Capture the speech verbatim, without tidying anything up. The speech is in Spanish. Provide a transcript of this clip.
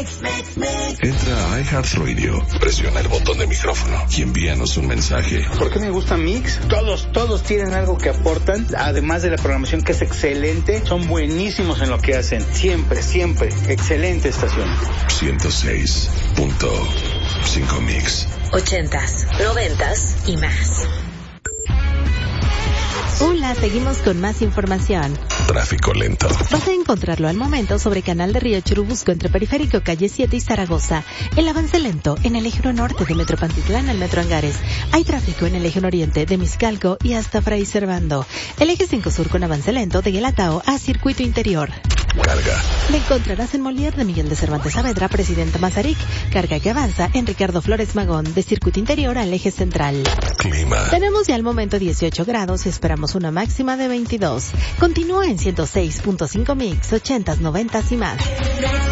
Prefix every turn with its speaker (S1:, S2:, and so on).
S1: Entra a iHeartRadio, presiona el botón de micrófono y envíanos un mensaje.
S2: ¿Por qué me gusta Mix? Todos, todos tienen algo que aportan, además de la programación que es excelente, son buenísimos en lo que hacen. Siempre, siempre, excelente estación.
S1: ciento seis punto cinco Mix.
S3: Ochentas, noventas y más.
S4: Hola, seguimos con más información.
S1: Tráfico lento.
S4: Vas a encontrarlo al momento sobre Canal de Río Churubusco entre Periférico, Calle siete y Zaragoza. El avance lento en el eje norte de Metro Pantitlán al Metro Angares. Hay tráfico en el eje oriente de Mixcalco y hasta Fray Servando. El eje cinco sur con avance lento de Guelatao a Circuito Interior.
S1: Carga.
S4: La encontrarás en Molière de Miguel de Cervantes Saavedra, Presidenta Mazarik. Carga que avanza en Ricardo Flores Magón de Circuito Interior al eje central.
S1: Clima.
S4: Tenemos ya al momento dieciocho grados y esperamos una máxima de veintidós. Continúa en ciento seis punto cinco Mix, ochentas, noventas y más.